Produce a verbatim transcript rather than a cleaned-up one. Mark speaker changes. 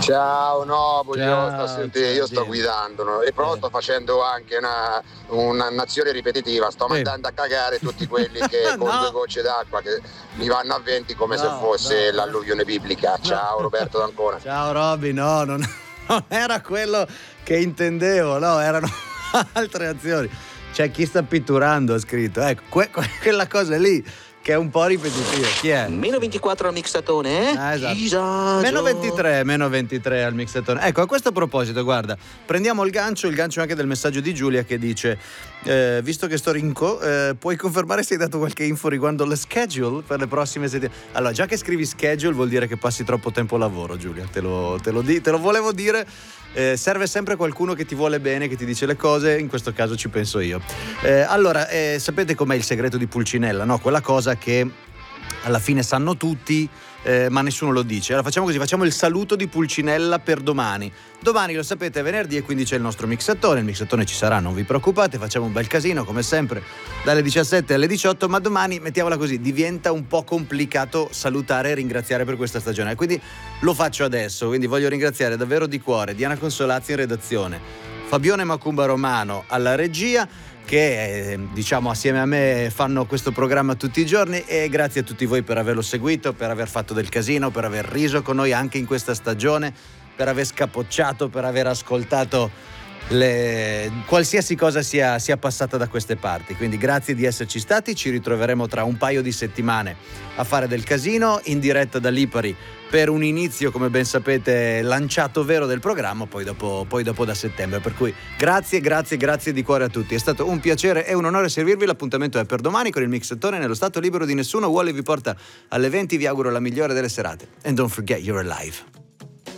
Speaker 1: Ciao, no, io,
Speaker 2: Ciao,
Speaker 1: sto, senti,
Speaker 2: ciao,
Speaker 1: io sto
Speaker 2: dimmi.
Speaker 1: guidando, no? E però
Speaker 2: Eh.
Speaker 1: sto facendo anche una, una- un'azione ripetitiva, sto
Speaker 2: Sì.
Speaker 1: mandando a cagare tutti quelli che con
Speaker 2: No.
Speaker 1: due gocce d'acqua che mi vanno a venti come se
Speaker 2: No,
Speaker 1: fosse
Speaker 2: no.
Speaker 1: l'alluvione biblica. Ciao
Speaker 2: No.
Speaker 1: Roberto D'Ancona.
Speaker 2: Ciao Robby, no, non, non era quello che intendevo, no, erano altre azioni. C'è chi sta pitturando, ha scritto. Ecco, que- que- quella cosa lì che è un po' ripetitiva. Chi è?
Speaker 3: Meno ventiquattro al mixatone, eh?
Speaker 2: Ah, esatto.
Speaker 3: Disagio.
Speaker 2: Meno ventitré, meno ventitré al mixatone. Ecco, a questo proposito, guarda, prendiamo il gancio, il gancio anche del messaggio di Giulia che dice eh, visto che sto rinco, eh, puoi confermare se hai dato qualche info riguardo le schedule per le prossime settimane? Allora, già che scrivi schedule vuol dire che passi troppo tempo a lavoro, Giulia, te lo, te lo, di, te lo volevo dire. Eh, serve sempre qualcuno che ti vuole bene, che ti dice le cose, in questo caso ci penso io. Eh, allora, eh, sapete com'è il segreto di Pulcinella, no? Quella cosa che alla fine sanno tutti, eh, ma nessuno lo dice. Allora facciamo così, facciamo il saluto di Pulcinella per domani. Domani, lo sapete, è venerdì e quindi c'è il nostro mixatone. Il mixatone ci sarà, non vi preoccupate, facciamo un bel casino come sempre dalle diciassette alle diciotto, ma domani, mettiamola così, diventa un po' complicato salutare e ringraziare per questa stagione. Quindi lo faccio adesso, quindi voglio ringraziare davvero di cuore Diana Consolazzi in redazione, Fabione Macumba Romano alla regia, che eh, diciamo assieme a me fanno questo programma tutti i giorni, e grazie a tutti voi per averlo seguito, per aver fatto del casino, per aver riso con noi anche in questa stagione, per aver scapocciato, per aver ascoltato le... qualsiasi cosa sia, sia passata da queste parti. Quindi grazie di esserci stati, ci ritroveremo tra un paio di settimane a fare del casino in diretta da Lipari per un inizio, come ben sapete, lanciato vero del programma, poi dopo, poi dopo da settembre. Per cui grazie, grazie, grazie di cuore a tutti. È stato un piacere e un onore servirvi. L'appuntamento è per domani con il mixatone nello stato libero di Nessuno Vuole vi porta alle venti. Vi auguro la migliore delle serate. And don't forget you're alive.